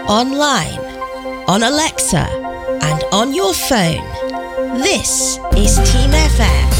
online, on Alexa, and on your phone. This is Team FM.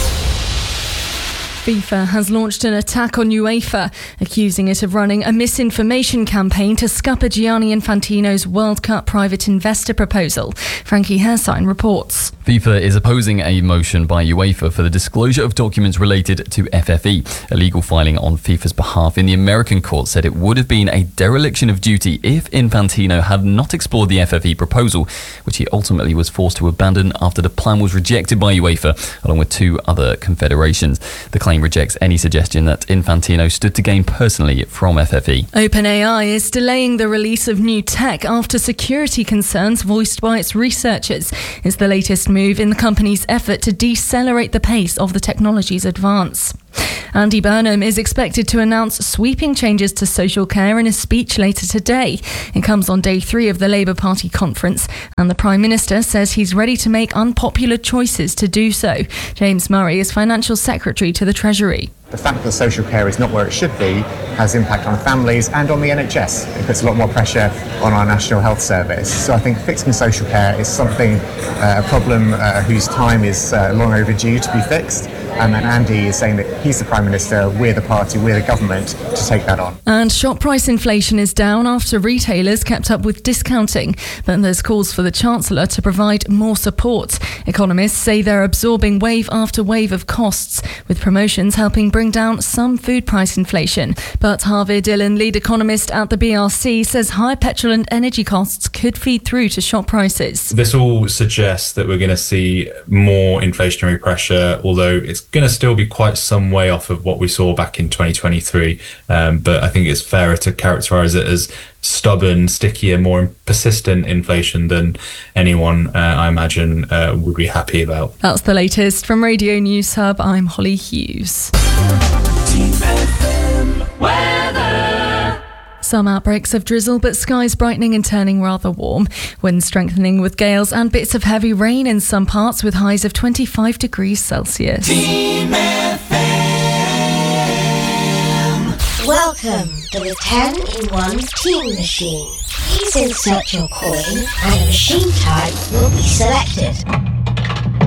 FIFA has launched an attack on UEFA, accusing it of running a misinformation campaign to scupper Gianni Infantino's World Cup private investor proposal. Frankie Hersign reports. FIFA is opposing a motion by UEFA for the disclosure of documents related to FFE. A legal filing on FIFA's behalf in the American court said it would have been a dereliction of duty if Infantino had not explored the FFE proposal, which he ultimately was forced to abandon after the plan was rejected by UEFA, along with two other confederations. The claim rejects any suggestion that Infantino stood to gain personally from FFE. OpenAI is delaying the release of new tech after security concerns voiced by its researchers. It's the latest move in the company's effort to decelerate the pace of the technology's advance. Andy Burnham is expected to announce sweeping changes to social care in a speech later today. It comes on day 3 of the Labour Party conference, and the Prime Minister says he's ready to make unpopular choices to do so. James Murray is Financial Secretary to the Treasury. The fact that social care is not where it should be has impact on families and on the NHS. It puts a lot more pressure on our National Health Service. So I think fixing social care is something, a problem whose time is long overdue to be fixed. And Andy is saying that he's the Prime Minister, we're the party, we're the government to take that on. And shop price inflation is down after retailers kept up with discounting, but there's calls for the Chancellor to provide more support. Economists say they're absorbing wave after wave of costs, with promotions helping bring down some food price inflation. But Harvey Dillon, lead economist at the BRC, says high petrol and energy costs could feed through to shop prices. This all suggests that we're going to see more inflationary pressure, although it's going to still be quite some way off of what we saw back in 2023. But I think it's fairer to characterise it as stubborn, stickier, more persistent inflation than anyone, I imagine, would be happy about. That's the latest from Radio News Hub. I'm Holly Hughes. Some outbreaks of drizzle, but skies brightening and turning rather warm. Wind strengthening with gales and bits of heavy rain in some parts, with highs of 25 degrees Celsius. Team FM. Welcome to the 10-in-1 Team Machine. Please insert your coin and a machine type will be selected.